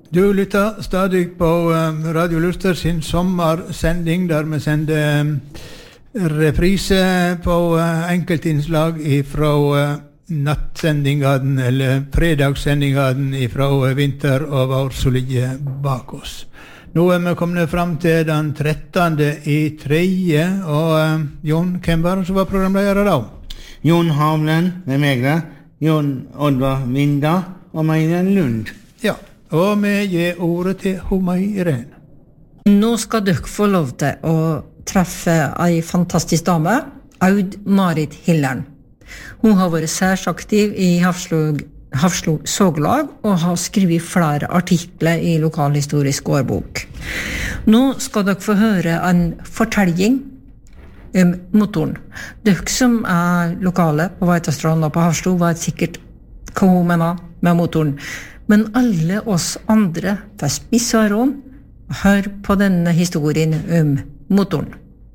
Du lytter stadig på Radio Luster sin sommersending, der vi sender reprise på enkeltinnslag fra nattsendingene, eller fredagssendingene fra vinter og vår som ligger bak oss. Nå vi kommet frem til den 13. i 3. Og Jon, hvem var det som var programleder da? Jon Havlen med meg da, Jon Oddvar Vinda og Meiren Lund. Ja, og vi gir ordet til Meiren. Nå skal dere få lov til å treffe en fantastisk dame, Aud Marit Hillern. Hun har vært særsaktiv i Hafslo Såglag og har skrevet flere artikler i lokalhistorisk årbok. Nå skal dere få høre en fortelling om motoren. Dere som lokale på Veitastrand og på Hafslo vet sikkert hva hun mener med motoren. Men alle oss andre får spisse ører og hør på denne historien om motoren.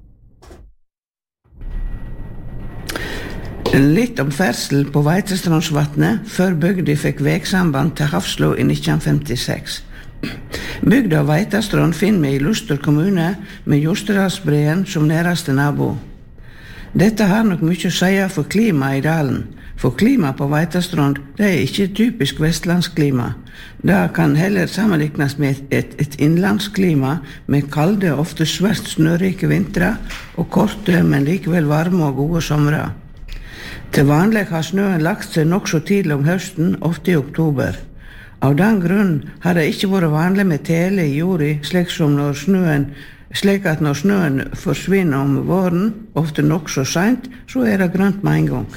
Litt om ferdsel på Veitastrandsvatnet før bygda fikk veksamband til Hafslo i 1956. Bygda Veitastrand finner vi i Luster kommune med Jostedalsbreen som nærmeste nabo. Dette har nok mye å si for klimaet i dalen. For klima på Veitastrand det ikke typisk vestlandsklima. Det kan heller sammenlignes med et innlandsklima med kalde, ofte svært snørike vintre og korte, men likevel varme og gode somre. Til vanlig har snøen lagt seg nok så tidlig om høsten, ofte i oktober. Av den grunn har det ikke vært vanlig med tele i jorda, slik at når snøen forsvinner om våren, ofte nok så sent, så det grønt med en gang.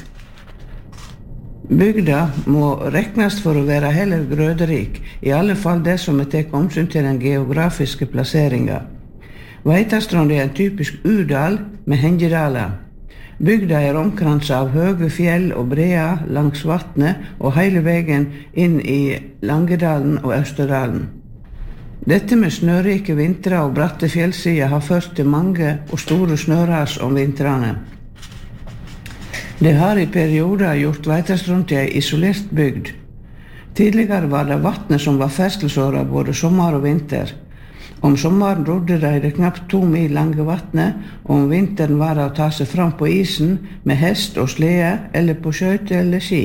Bygda må reknes for å være heller grøderik, i alle fall det som tar omsyn til den geografiske plasseringen. Veitastrand en typisk udal med hengedaler. Bygda omkranset av høye fjell og breer langs vatnet og hele veien inn i Langedalen og Østerdalen. Dette med snørike vintre og bratte fjellsider har ført til mange og store snøras om vintrene. Det har i perioder gjort Veitastrand til en isolert bygd. Tidligere var det vatnet som var ferdselsåra både sommer og vinter. Om sommeren rodde de det knapt 2 mil lange vatnet, og om vinteren var det å ta seg fram på isen med hest og slede, eller på skøyter eller ski.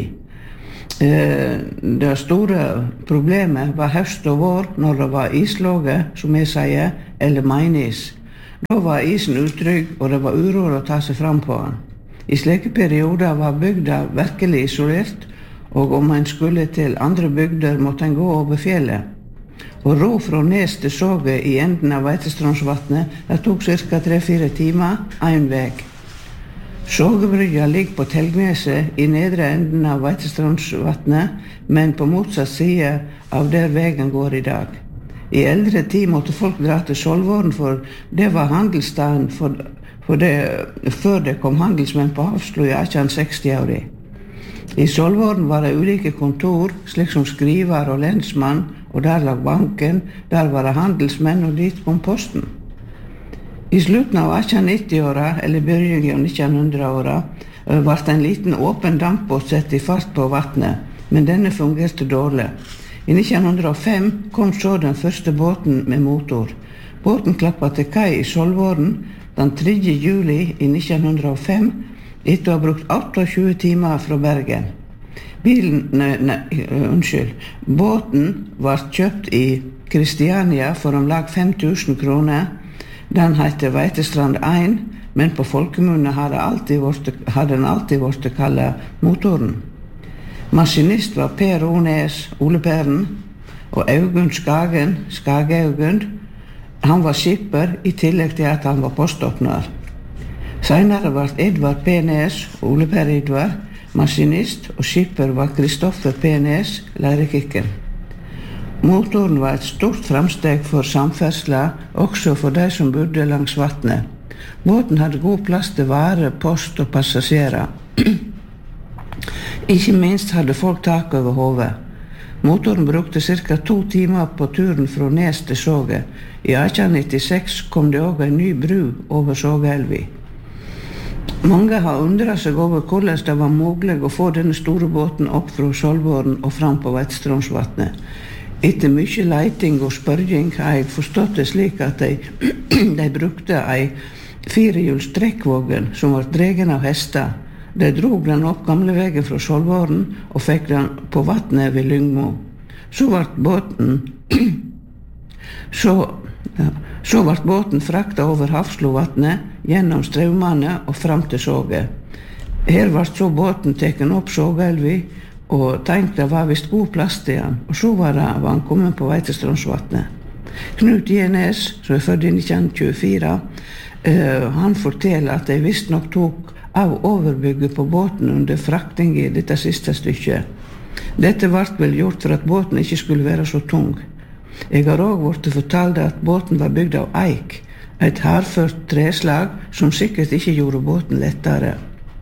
Det store problemet var høst og vår når det var islåge, som jeg sier, eller mainis. Da var isen utrygg, og det var uråd å ta seg fram på den. I slike perioder var bygda virkelig isolert, og om en skulle til andre bygder måtte en gå over fjellet. Og ro fra Nes til Såge i enden av Veitastrandsvatnet, det tok ca. 3-4 timer, en vei. Sågebrygga ligger på Telgneset i nedre enden av Veitastrandsvatnet, men på motsatt side av der veien går i dag. I eldre tid måtte folk dra til Solvåren, for det var handelsstaden før det kom handelsmenn på Hafslo i 1860-årene. I Solvåren var det ulike kontor, slik som skriver og lensmann, og der lag banken, der var det handelsmenn, og dit kom posten. I slutten av 1890-åra, eller begynnelsen av 1900-åra, ble en liten åpen dampbåt sett i fart på vatnet, men denne fungerte dårlig. I 1905 kom så den første båten med motor. Båten klappet til kai i Solvåren den 3. juli i 1905, etter å ha brukt 28 timer fra Bergen. Båten var kjøpt i Kristiania for om lag 5.000 kroner. Den heter Veitastrand 1, men på folkemunne har den alltid vært kallet motoren. Maskinist var Per Ones, Ole Peren, og Augund Skagen, Skage-Augund. Han var skipper i tillegg til at han var poståpner. Senere var Edvard P. Nes, Ole Per Edvard, maskinist, og skipper var Kristoffer P. Nes, lærekikken. Motoren var et stort framsteg for samferdsla, også for de som bodde langs vatnet. Båten hadde god plass til vare, post og passasjerer. Ikke minst hadde folk tak over hodet. Motoren brukte ca. 2 timer på turen fra Nes til Såge. I 1896 kom det også en ny bru over Sågeelva. Mange har undret seg over hvordan det var mulig å få denne store båten opp fra Solvåren og fram på Veitastrandsvatnet. Etter mye leiting og spørging har jeg forstått det slik at de brukte ei firehjuls trekkvogn som var dregen av hester. De drog den opp gamlevegen fra Skjoldvåren og fikk den på vattnet ved Lyngmo. Så ble båten frakta over Hafslovatnet, gjennom Straumane og fram til Såge. Her ble så båten teken opp Sågeelvi, og tenkte det var visst god plass til han, og så var han kommet på Veitestrandsvatnet. Knut Jenes, som født i 1924, han forteller at de visst nok tok av overbygget på båten under frakting i dette siste stykket. Dette ble vel gjort for at båten ikke skulle være så tung. Jeg har også blitt fortalt at båten var bygd av eik, et hardført treslag som sikkert ikke gjorde båten lettere.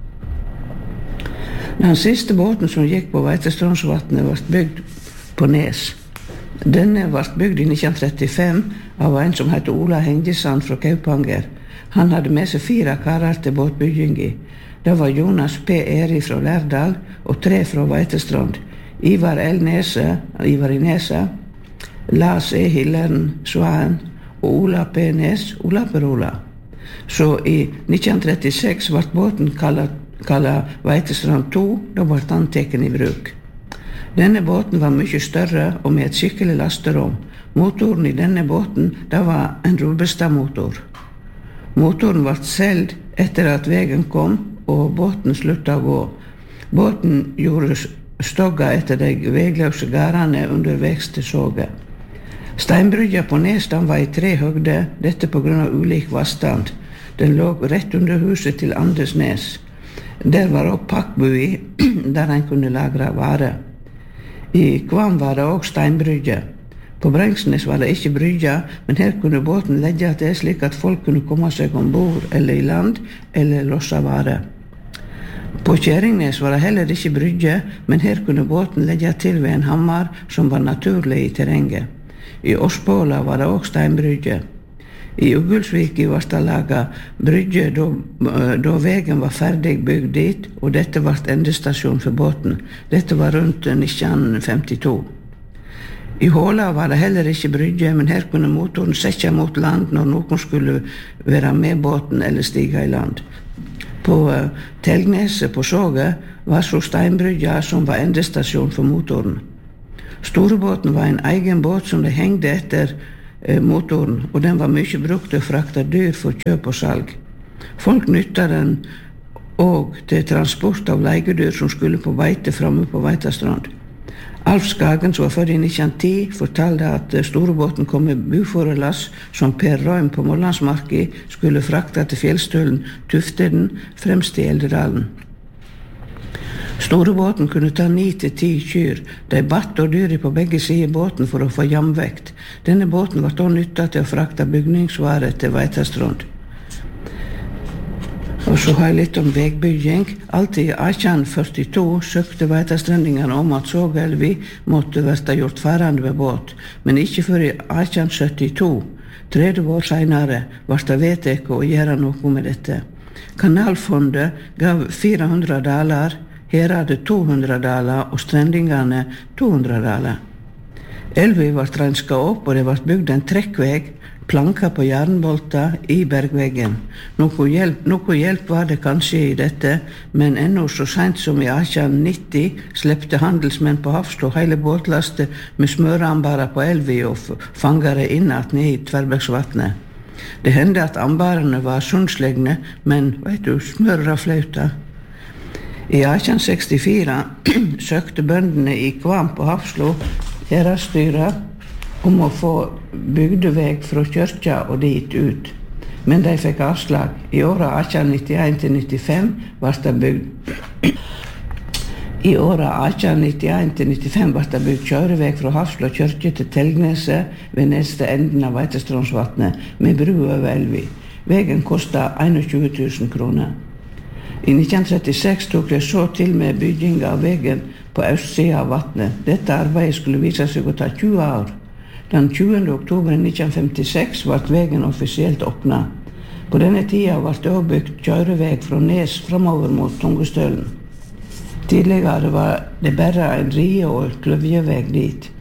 Den siste båten som gikk på Veitestrandsvatnet ble bygd på Nes. Denne ble bygd i 1935 av en som heter Ola Hengesand fra Kaupanger. Han hadde med seg 4 karer til båtbyggingi. Det var Jonas P. Eri fra Lærdal og 3 fra Veitestrand. Ivar L. Nese, Ivar i Nese, Lars E. Hilleren Svaen og Ola P. Nes, Ola Perola. Så i 1936 ble båten kallet Veitestrand 2, da ble han teken i bruk. Denne båten var mye større og med et skikkelig lasterom. Motoren i denne båten, det var en Robestad-motor. Motoren ble solgt etter at veien kom, og båten sluttet å gå. Båten gjorde stogga etter de vegløse gardene underveis til Såge. Steinbrygga på Nes var i 3 høgder, dette på grunn av ulik vannstand. Den lå rett under huset til Anders Nes. Der var også pakkbui, der en kunne lagre vare. I Kvam var det også steinbrygge. På Brengsnes var det ikke brygge, men her kunne båten legge til slik at folk kunne komme seg ombord eller i land, eller losse vare. På Kjerringnes var det heller ikke brygge, men her kunne båten legge til ved en hammer som var naturlig i terrenget. I Åsbåla var det også steinbrygge. I Uggulsviki var det laget brygge da veien var ferdig bygd dit, og dette var endestasjon for båten. Dette var rundt 1952. I Håla var det heller ikke brygge, men her kunne motoren sette mot land når noen skulle være med båten eller stige i land. På Telgneset på Såge var så steinbrygga som var endestasjon for motoren. Storebåten var en egen båt som de hengde etter motoren, og den var mye brukt til å frakte dyr for kjøp og salg. Folk nytta den også til transport av legedyr som skulle på beite framme på Veitastrand. Alf Skagen, som var født i 1910, fortalte at storebåten kom med buforelass som Per Røym på Målandsmarki skulle frakte til fjellstølen Tufteden fremst i Eldedalen. Storebåten kunne ta 9-10 kyr. De batt og dyr på begge sider båten for å få jamvekt. Denne båten var da nyttet til å frakte bygningsvarer til Veitastrand. Og så har jeg litt om vegbygging. Alltid i 1842 søkte Veitastrandingene om at Sågeelvi måtte være gjort farende med båt, men ikke før i 1872, 30 år senere, ble det vedtatt å gjøre noe med dette. Kanalfondet gav 400 daler, her hadde 200 daler og strendingene 200 daler. Elvi ble renska opp, og det ble bygd en trekkveg, planka på jernbolter i bergveggen. Noe hjelp var det kanskje i dette, men ennå så sent som i 1890 slepte handelsmenn på Hafslo hele båtlastet med smøreambarer på Elvi og fangere innat ned i Tverbergsvatnet. Det hendte at ambarene var sundslegne, men smører av flauta. I 1864 søkte bøndene i Kvam på Hafslo heradsstyret om å få bygdeveg fra kyrkja og dit ut. Men de fikk avslag. I åra 1891-95 ble det bygd I åra 1891-95 ble det bygd kjøreveg fra Hafslo kyrkje til Telgneset ved neste enden av Veitestrandsvatnet med bru over Elvi. Vegen kostet 21 000 kroner. I 1936 tok det så til med bygging av vegen på østsida av vatnet. Dette arbeidet skulle vise seg å ta 20 år. Den 20. oktober 1956 ble vegen offisielt åpnet. På denne tida ble det også bygd kjøreveg fra Nes framover mot Tungestølen. Tidligere var det bare en rie- og kløvjeveg dit.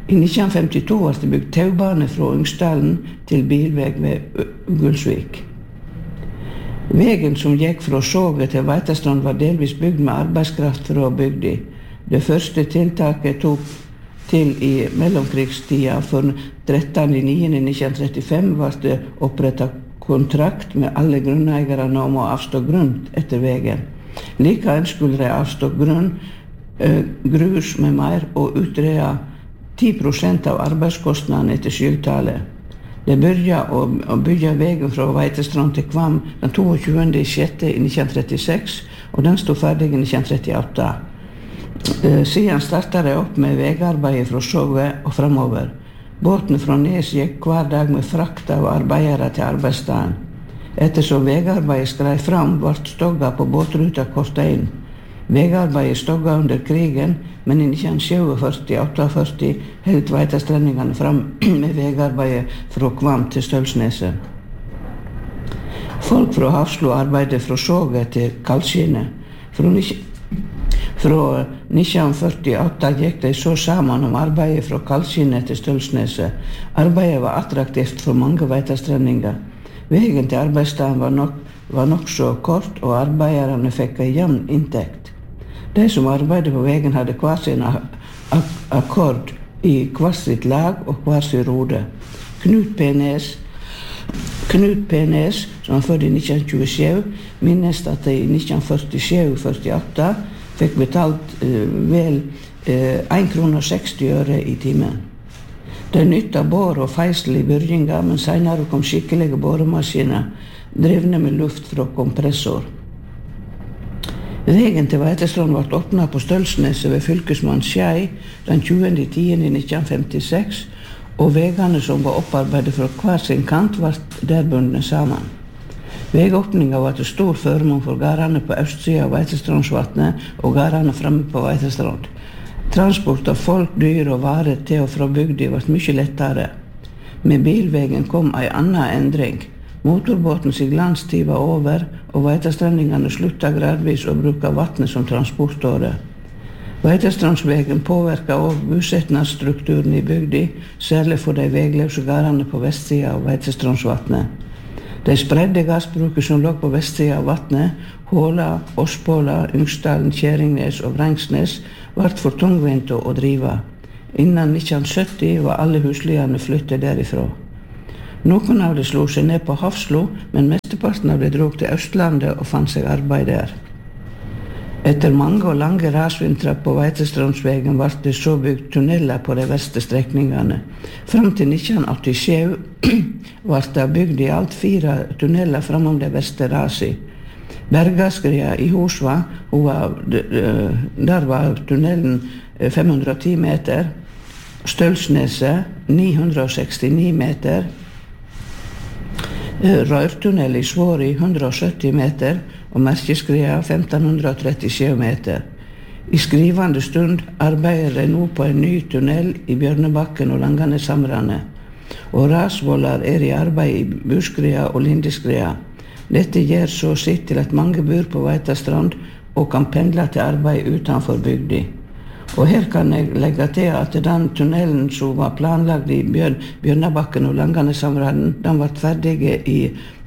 I 1952 var det bygd taubane fra Ungsdalen til bilveg ved Gulsvik. Vegen som gikk fra Såge til Veitastrand var delvis bygd med arbeidskraft fra bygda. Det første tiltaket tok til i mellomkrigstida. For 13.9.1935 var det opprettet kontrakt med alle grunneierne om å avstå grunn etter vegen. Likevel skulle de avstå grunn, grus med mer og utrede 10% av arbeidskostnadene etter skyldtallet. Det begynte å bygge vegen fra Veitastrand til Kvam den 22.6.1936, og den stod ferdig i 1938. Siden startet de opp med vegarbeidet fra Såge og fremover. Båten fra Nes gikk hver dag med frakt av arbeidere til arbeidsstaden. Ettersom vegarbeidet skrei fram, ble stogga på båtruta kortet inn. Vegarbeidet stogga under krigen, men i 1947-48 helt Veitastrendingene fram med vegarbeidet fra Kvam til Stølsneset. Folk fra Hafslo arbeidet fra Såge til Kalskinnet. Fra 1948 gikk de så sammen om arbeidet fra Kalskinnet til Stølsneset. Arbeidet var attraktivt for mange Veitastrendinger. Vegen til arbeidsstaden var nokså kort, og arbeiderne fikk en jevn inntekt. De som arbeidet på vegen hadde hver sin akkord i hver sitt lag og hver sin rode. Knut P. Nes, som var født i 1927, minnes at de i 1947-48 fikk betalt vel 1,60 kr i timen. De nyttet bor og feisel i byrjinga, men senere kom skikkelige boremaskiner drevne med luft fra kompressor. Vegen til Veitastrand ble åpnet på Stølsneset ved fylkesmann Skjei den 20.10.1956, og vegene som var opparbeidet fra hver sin kant ble der bundet sammen. Vegåpningen var til stor førmål for gardene på østsiden av Veitastrandsvatnet og gardene fremme på Veitastrand. Transport av folk, dyr og varer til og fra bygda ble mye lettere. Med bilvegen kom en annen endring. Motorbåtens glansstid var over, og Veitastrendingene sluttet gradvis å bruke vattnet som transportåre. Veitastrandsvegen påvirket også bosettingsstrukturen i bygda, særlig for de vegløse gardene på vestsiden av Veitastrandsvatnet. De spredde gassbruket som lå på vestsiden av vatnet, Håla, Åspåla, Ungsdalen, Kjæringnes og Vrengsnes, ble for tungvinte å drive. Innen 1970 var alle husliene flyttet derifra. Noen av de slo seg ned på Hafslo, men mesteparten av de drog til Østlandet og fant seg arbeid der. Etter mange og lange rasvintrer på Veitastrandsvegen ble det så bygd tunneler på de verste strekningene. Fram til 1987 ble det bygd i alt 4 tunneler framom de verste rasi. Bergaskria i Hosva, der var tunnelen 510 meter, Stølsneset 969 meter, rørtunnel i Svåri 170 meter og Merkeskria 1537 meter. I skrivende stund arbeider de nå på en ny tunnel i Bjørnebakken og Langaneshamrane. Og rasvoller i arbeid i Buskria og Lindeskria. Dette gjør så sitt til at mange bor på Veitastrand og kan pendle til arbeid utenfor bygda. Og her kan jeg legge til at den tunnelen som var planlagt i Bjørnebakken og Langaneshamrane, den ble ferdig i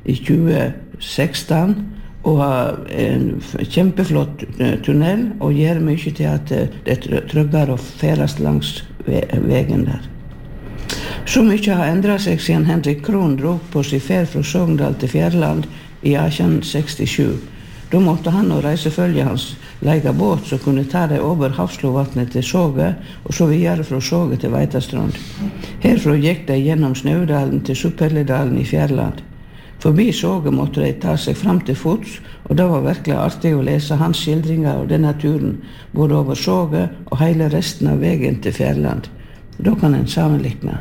2016, og en kjempeflott tunnel, og gjør mye til at det er tryggere å ferdes langs veien der. Så mye har endret seg siden Henrik Krohn drog på sin ferd fra Sogndal til Fjærland i 1867. Da måtte han og reisefølget hans leie båt som kunne ta det over Hafslovatnet til Såge, og så videre fra Såge til Veitastrand. Herfra gikk de gjennom Snaudalen til Suppelledalen i Fjærland. Forbi Såge måtte de ta seg fram til fots, og det var virkelig artig å lese hans skildringer av denne turen, både over Såge og hele resten av veien til Fjærland. Da kan en sammenlikne.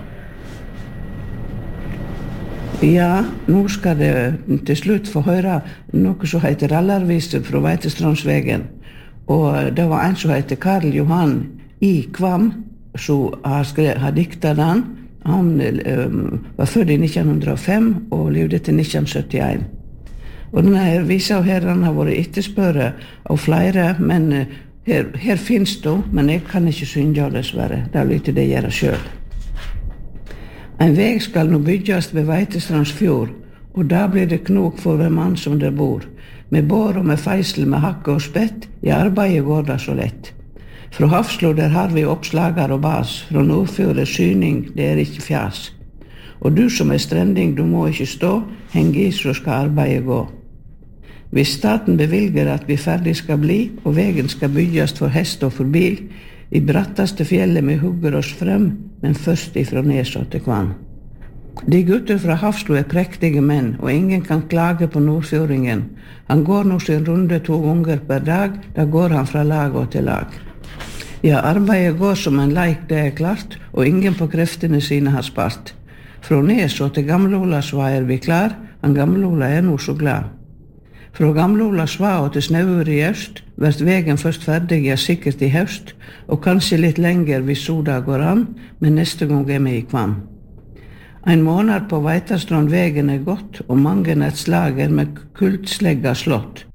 Ja, nå skal det til slutt få høre noe som heter Rallarviser fra Veitastrandsvegen. Og det var en som heter Karl Johan I. Kvam, som har diktet den. Han var født i 1905 og levde til 1971. Og denne viser her har vært etterspøret av flere, men Her finns det, men jeg kan ikke synge dessverre. Det vil ikke det gjøre selv. En veg skal nå bygges ved Veitestrandsfjord, og da blir det knok for hver mann som der bor. Med bår og med feisel, med hakke og spett, i arbeidet går det så lett. Fra Hafslo der har vi oppslager og bas, fra Nordfjord er syning, det er ikke fjas. Og du som er strending, du må ikke stå, heng i så skal arbeidet gå. Hvis staten bevilger at vi ferdig skal bli, og vegen skal bygges for hest og for bil, i brattaste fjellet vi hugger oss frem, men først ifra Neså til Kvann. De gutter fra Hafslo er prektige menn, og ingen kan klage på nordfjordingen. Han går nå sin runde 2 ganger per dag, da går han fra lag og til lag. Ja, arbeidet går som en leik, det er klart, og ingen på kreftene sine har spart. Fra Neså til Gamle-Olavsva er vi klar, han Gamle-Ola er nå så glad. Fra Gamle-Olavsva og til Snauur i øst, blir vegen først ferdig, ja sikkert i høst, og kanskje litt lenger hvis soda går an, men neste gang er vi i Kvam. En måned på Veitastrandvegen er gått, og mange et slag er med kultslegga slått.